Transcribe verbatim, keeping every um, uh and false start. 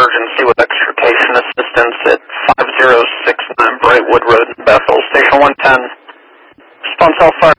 emergency with extrication assistance at five zero six nine Brightwood Road in Bethel. Station one ten. Response Alpha